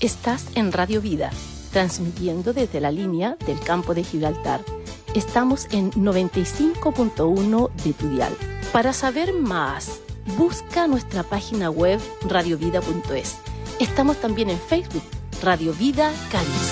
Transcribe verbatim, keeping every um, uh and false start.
Estás en Radio Vida, transmitiendo desde la línea del campo de Gibraltar. Estamos en noventa y cinco punto uno de tu dial. Para saber más, busca nuestra página web radiovida punto es. Estamos también en Facebook, Radio Vida Cádiz.